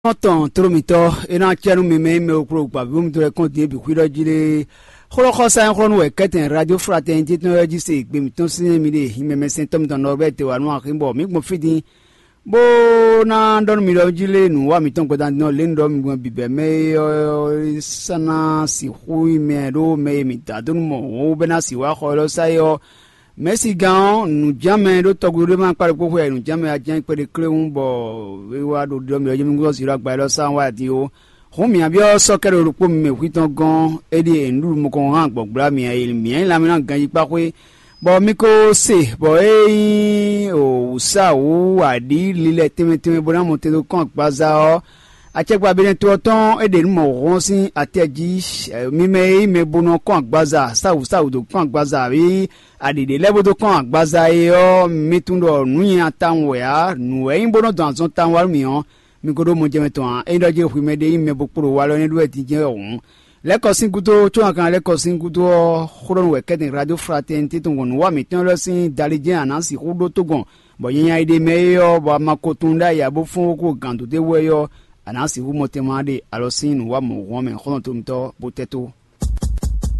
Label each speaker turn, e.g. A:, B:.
A: Ton tromito ena chanu me okro pa bum to continue bi kwiro jire kholo sa kholo we keten radio fraten technology se gbe mi ton sin mi de himeme sentom don Robert wa no akimbo mi mo fidi bo na don mi lo jile nu wa mi ton ko dan no le ndo mi go bibe me sana si hui me ro me mi ta don mo be na si wa kholo sa yo Messi gan nous jamais do togurema pare ko we nous jamais ajan pe de kleun bo we wa do do mi mi go si ra gba lo san wa di o ho mi abio so kere ru po mi kwitan gan e de ndu mo ko han gbogbra mi e mi la mi na gan yi pa pe bo mi ko se bo o sa o adi lile teme bo na mo te do kan gbaza o achegba bi to ton e de mo ron sin ateji mi me bono kan gbaza sa o do kan gbaza ri adede lebodo kan agbaza yo mitundo nuyin atanwo ya nu eyin bono don zon tanwa mi on mi godo mo jeme to an edoje fu me de yin me boporo wa lo ni do ti je ohun leko singuto to kan leko singuto khoro we keden radio fraternité to gon wa mi tan lo sin dalije anansi khudo to gon bo yin ya ide me yo bo makotunda ya bo fun ko gando de we yo anansi hu mo temade alo sin wa mo won me khon to mto boteto